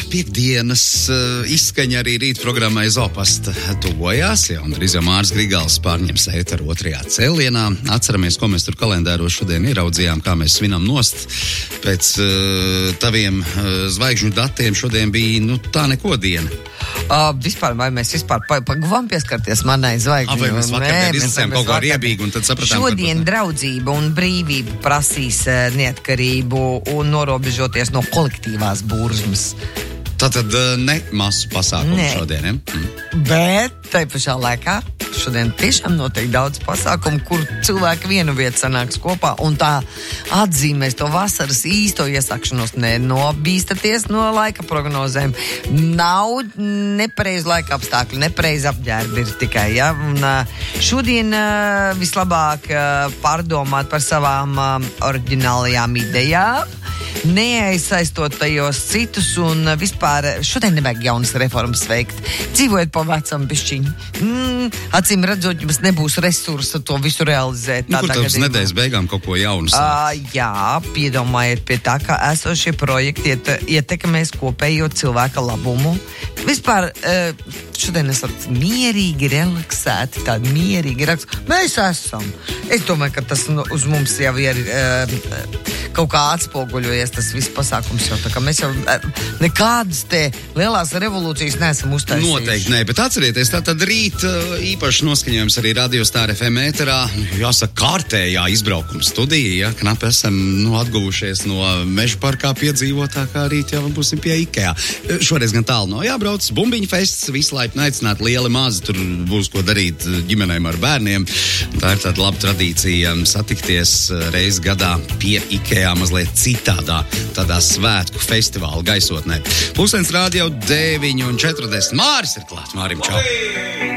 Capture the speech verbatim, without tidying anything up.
piekdienas uh, izskaņa arī rīt programmai Zopasta tuvojās, ja, un drīz jau Māris Grigals pārņems ēteru otrajā cēlienā. Atceramies, ko mēs tur kalendāros šodien ieraudzījām, kā mēs svinam nost. Pēc uh, taviem uh, zvaigžņu datiem šodien bija, nu, tā neko diena. Uh, vispār, vai mēs vispār paguvām pieskarties manai zvaigžņu? Ah, vai mēs vakar izsējām kaut ko riebīgu un tad sapratām? Šodien draudzība un brīvība prasīs uh, neatkarību un norobežoties no kolektīvās burzmas. Tātad uh, ne masu pasākumu ne. šodien, ja? Mm. Bet tai pašā laikā šodien tiešām notiek daudz pasākumu, kur cilvēki vienu vietu sanāks kopā un tā atzīmēs to vasaras īsto iesākšanos. Nenobīstaties no laika prognozēm. Nav nepareiz laika apstākļi, nepareiz apģērbi ir tikai, ja? Un šodien vislabāk pārdomāt par savām oriģinālajām idejām, neaizsaistot tajos citus un vispār šodien nevajag jaunas reformas veikt. Dzīvojiet pa vecam bišķiņu. Mm, acīm redzot, jums nebūs resursa to visu realizēt. Nu, kur tavs nedēļas beigām kaut ko jaunu sākt? Uh, jā, piedomājiet pie tā, ka esošie projekti iet, ietekmēs kopējo cilvēka labumu. Vispār uh, šodien esat mierīgi, relaksēti, tādi mierīgi relaksēti. Mēs esam. Es domāju, ka tas nu, uz mums jau ir uh, kaut kā atspoguļojies tas viss pasākums, jo tā kā mēs jau nekādas te lielās revolūcijas neesam uztaisījuši. Noteikti nē, bet atcerieties, tātad rīt īpaši noskaņojums arī Radio Star F M ēterā, jāsaka, kārtējā izbraukuma studija, ja, knapi esam nu, atguvušies no meža parkā piedzīvotā, kā rīt jau būsim pie Ikea. Šoreiz gan tālu no jābrauc, bumbiņu fests, visu laipni aicināt, lieli mazi, tur būs ko darīt ģimenēm ar bērniem. Tā ir tāda laba tradīcija satikties reizi gadā pie Ikea mazliet citādā, tādā svētku festivāla gaisotnē. Pulkstenis rāda jau deviņi un četrdesmit. Māris ir klāt. Mārim, čau!